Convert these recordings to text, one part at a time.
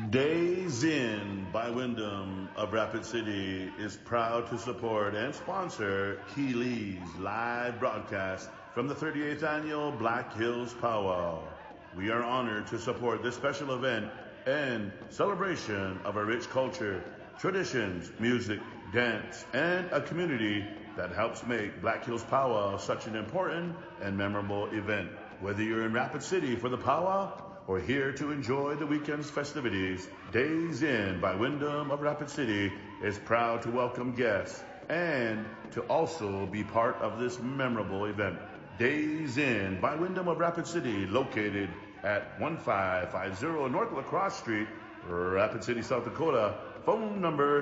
Days In by Wyndham of Rapid City is proud to support and sponsor Keeley's live broadcast from the 38th annual Black Hills Powwow. We are honored to support this special event and celebration of a rich culture, traditions, music, dance, and a community that helps make Black Hills Powwow such an important and memorable event. Whether you're in Rapid City for the powwow or here to enjoy the weekend's festivities, Days In by Wyndham of Rapid City is proud to welcome guests and to also be part of this memorable event. Days In by Wyndham of Rapid City, located at 1550 North La Crosse Street, Rapid City, South Dakota. Phone number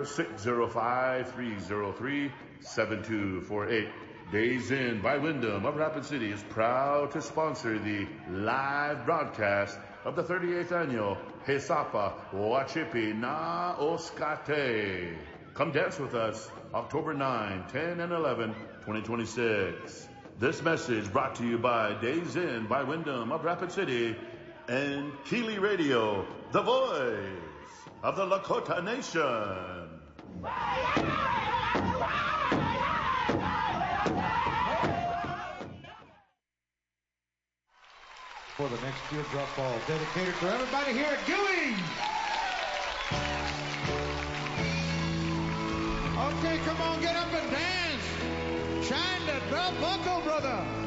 605-303-7248. Days In by Wyndham of Rapid City is proud to sponsor the live broadcast of the 38th annual Hesapa Wachipi Na Oskate. Come dance with us October 9, 10, and 11, 2026. This message brought to you by Days In by Wyndham of Rapid City and Keeley Radio, the voice of the Lakota Nation. For the next teardrop ball dedicated for everybody here at Gillies. Okay, come on, get up and dance. Shine that belt buckle, brother.